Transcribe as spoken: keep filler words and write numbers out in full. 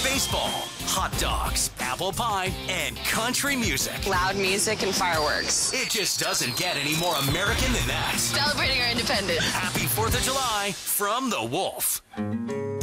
baseball, hot dogs, apple pie, and country music. Loud music and fireworks. It just doesn't get any more American than that. Celebrating our independence. Happy fourth of July from The Wolf.